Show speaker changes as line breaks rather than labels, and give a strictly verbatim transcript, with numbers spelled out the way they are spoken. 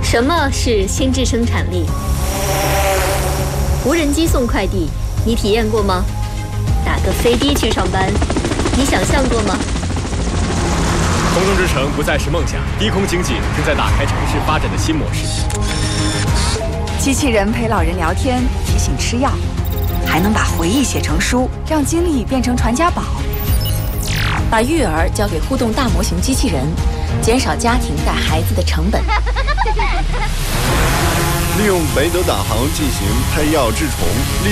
什么是心智生产力？无人机送快递，你体验过吗？打个飞的去上班，你想象过吗？
空中之城不再是梦想，低空经济正在打开城市发展的新模式。
机器人陪老人聊天，提醒吃药，还能把回忆写成书，让经历变成传家宝。
把育儿交给互动大模型机器人，减少家庭带孩子的成本。
利用北斗导航进行配药治虫。